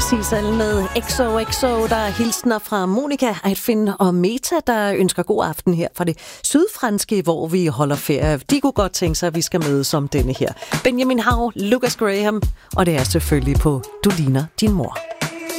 Sisal med XOXO, der er hilsner fra Monika, Aitfinn og Meta, der ønsker god aften her fra det sydfranske, hvor vi holder ferie. De kunne godt tænke sig, at vi skal mødes om denne her. Benjamin Hav, Lucas Graham, og det er selvfølgelig på Du ligner din mor.